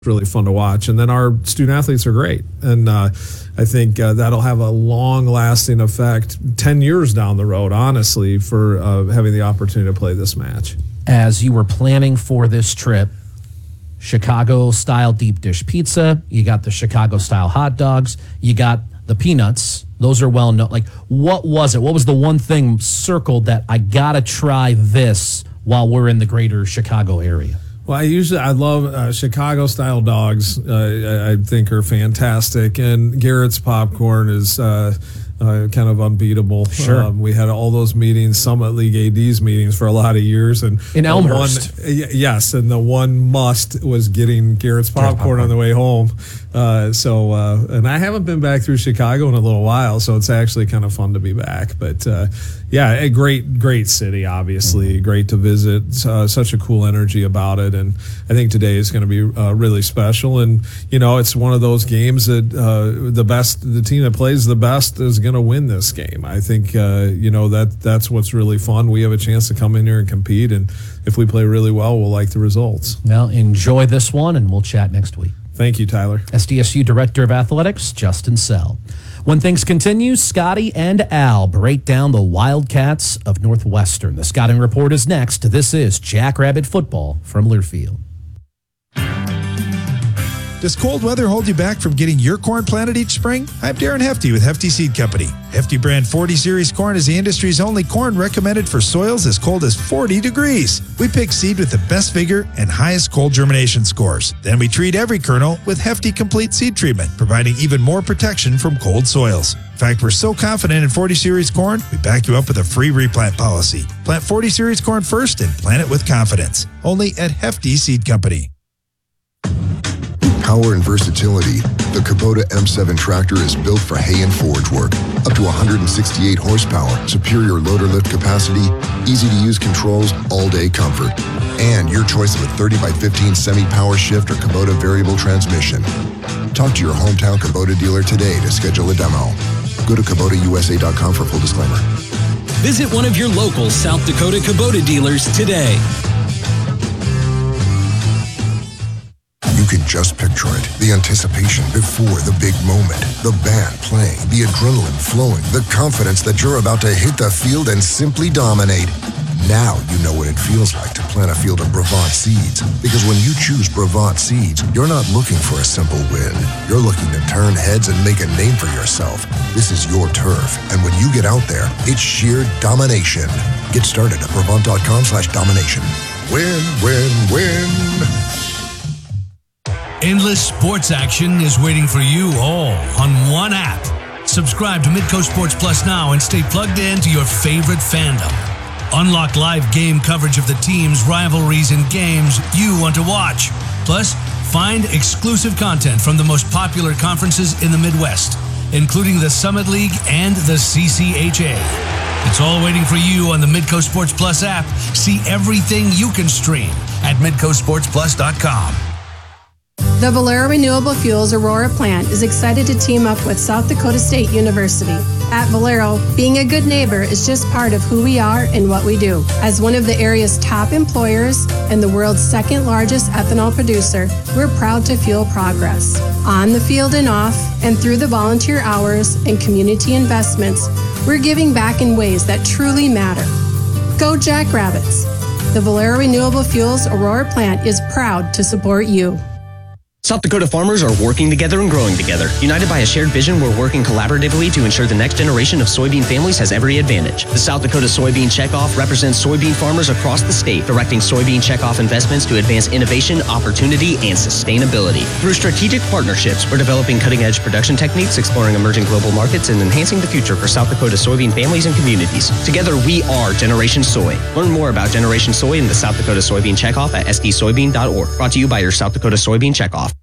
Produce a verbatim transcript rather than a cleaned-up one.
really fun to watch. And then our student athletes are great. And uh, I think uh, that'll have a long-lasting effect ten years down the road, honestly, for uh, having the opportunity to play this match. As you were planning for this trip, Chicago-style deep dish pizza, you got the Chicago-style hot dogs, you got the peanuts. Those are well known. Like, what was it? What was the one thing circled that I got to try this while we're in the greater Chicago area? Well, I usually I love uh, Chicago-style dogs. Uh, I, I think are fantastic, and Garrett's popcorn is uh, uh, kind of unbeatable. Sure, um, we had all those meetings, Summit League A Ds meetings for a lot of years, and in Elmhurst. One, yes, and the one must was getting Garrett's popcorn, popcorn. on the way home. Uh, so, uh, and I haven't been back through Chicago in a little while, so it's actually kind of fun to be back. But uh, yeah, a great, great city, obviously, mm-hmm. great to visit. Uh, such a cool energy about it, and I think today is going to be uh, really special. And you know, it's one of those games that uh, the best, the team that plays the best is going to win this game. I think uh, you know that that's what's really fun. We have a chance to come in here and compete, and if we play really well, we'll like the results. Well, enjoy this one, and we'll chat next week. Thank you, Tyler. S D S U Director of Athletics, Justin Sell. When things continue, Scotty and Al break down the Wildcats of Northwestern. The Scouting Report is next. This is Jackrabbit Football from Learfield. Does cold weather hold you back from getting your corn planted each spring? I'm Darren Hefty with Hefty Seed Company. Hefty brand forty series corn is the industry's only corn recommended for soils as cold as forty degrees. We pick seed with the best vigor and highest cold germination scores. Then we treat every kernel with Hefty Complete Seed Treatment, providing even more protection from cold soils. In fact, we're so confident in forty series corn, we back you up with a free replant policy. Plant forty series corn first and plant it with confidence. Only at Hefty Seed Company. Power and versatility, the Kubota M seven tractor is built for hay and forage work. Up to one hundred sixty-eight horsepower, superior loader lift capacity, easy-to-use controls, all-day comfort. And your choice of a thirty by fifteen semi-power shift or Kubota variable transmission. Talk to your hometown Kubota dealer today to schedule a demo. Go to Kubota U S A dot com for full disclaimer. Visit one of your local South Dakota Kubota dealers today. You can just picture it. The anticipation before the big moment. The band playing, the adrenaline flowing, the confidence that you're about to hit the field and simply dominate. Now you know what it feels like to plant a field of Brevant seeds. Because when you choose Brevant seeds, you're not looking for a simple win. You're looking to turn heads and make a name for yourself. This is your turf. And when you get out there, it's sheer domination. Get started at Brevant dot com slash domination. Win, win, win. Endless sports action is waiting for you all on one app. Subscribe to Midco Sports Plus now and stay plugged in to your favorite fandom. Unlock live game coverage of the teams, rivalries, and games you want to watch. Plus, find exclusive content from the most popular conferences in the Midwest, including the Summit League and the C C H A. It's all waiting for you on the Midco Sports Plus app. See everything you can stream at midco sports plus dot com. The Valero Renewable Fuels Aurora plant is excited to team up with South Dakota State University. At Valero, being a good neighbor is just part of who we are and what we do. As one of the area's top employers and the world's second largest ethanol producer, we're proud to fuel progress. On the field and off, and through the volunteer hours and community investments, we're giving back in ways that truly matter. Go Jackrabbits! The Valero Renewable Fuels Aurora plant is proud to support you. South Dakota farmers are working together and growing together. United by a shared vision, we're working collaboratively to ensure the next generation of soybean families has every advantage. The South Dakota Soybean Checkoff represents soybean farmers across the state, directing soybean checkoff investments to advance innovation, opportunity, and sustainability. Through strategic partnerships, we're developing cutting-edge production techniques, exploring emerging global markets, and enhancing the future for South Dakota soybean families and communities. Together, we are Generation Soy. Learn more about Generation Soy and the South Dakota Soybean Checkoff at s d soybean dot org. Brought to you by your South Dakota Soybean Checkoff.